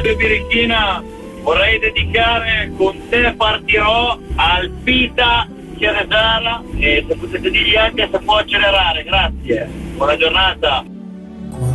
Radio Birichina, vorrei dedicare Con te partirò al Pita Chiaresara, e se potete dirgli anche se può accelerare, grazie, buona giornata.